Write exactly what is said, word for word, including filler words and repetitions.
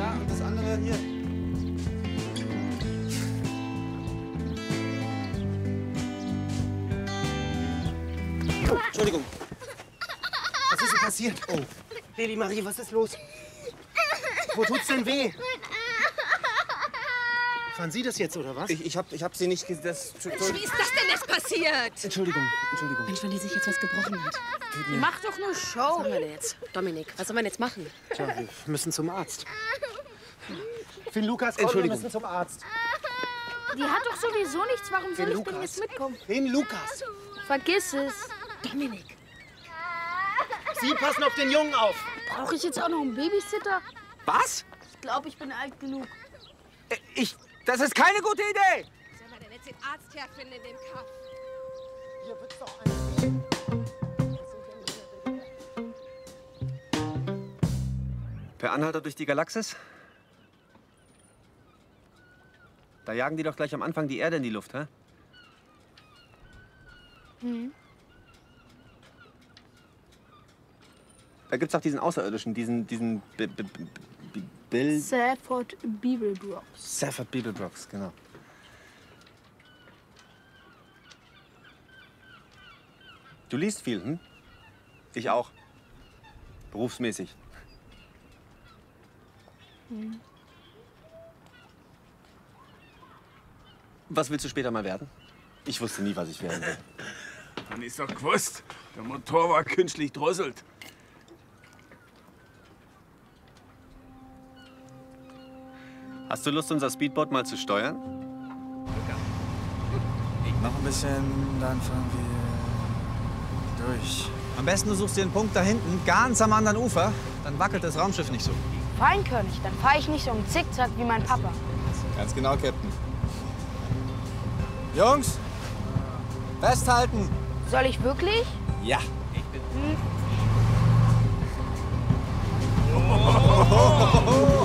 Ja, und das andere hier. Oh, Entschuldigung. Was ist denn passiert? Oh. Lili Marie, was ist los? Wo tut's denn weh? Fahren Sie das jetzt, oder was? Ich, ich, hab, ich hab Sie nicht... Das, Wie ist das denn jetzt passiert? Entschuldigung, Entschuldigung. Mensch, wenn die sich jetzt was gebrochen hat. Die macht doch nur Show. Was sollen wir denn jetzt? Dominik, was sollen wir denn jetzt machen? Tja, wir müssen zum Arzt. Finn, Lukas, komm, wir müssen zum Arzt. Die hat doch sowieso nichts. Warum soll Finn, ich Lukas. denn jetzt mitkommen? Finn, Lukas. Vergiss es. Dominik. Sie passen auf den Jungen auf. Brauche ich jetzt auch noch einen Babysitter? Was? Ich glaube, ich bin alt genug. Ich... Das ist keine gute Idee. Sollen wir denn jetzt den Arzt herfinden in dem Kaff? Hier wird's doch einen geben. Per Anhalter durch die Galaxis? Da jagen die doch gleich am Anfang die Erde in die Luft, hä? Mhm. Da gibt's auch diesen Außerirdischen, diesen, diesen B B B Bill... Safford Beeblebrox. Safford Beeblebrox, genau. Du liest viel, hm? Ich auch. Berufsmäßig. Mhm. Was willst du später mal werden? Ich wusste nie, was ich werden will. Dann ist doch gewusst, der Motor war künstlich drosselt. Hast du Lust, unser Speedboot mal zu steuern? Noch ein bisschen, dann fahren wir durch. Am besten du suchst dir einen Punkt da hinten, ganz am anderen Ufer. Dann wackelt das Raumschiff nicht so. Feinkönig, dann fahre ich nicht so im Zickzack wie mein Papa. Ganz genau, Captain. Jungs, festhalten. Soll ich wirklich? Ja. Hm,